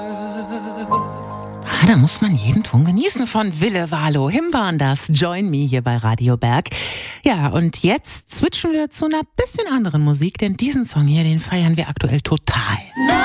Da muss man jeden Ton genießen von Wille Walo. Himban das Join Me hier bei Radio Berg. Ja, und jetzt switchen wir zu einer bisschen anderen Musik, denn diesen Song hier, den feiern wir aktuell total.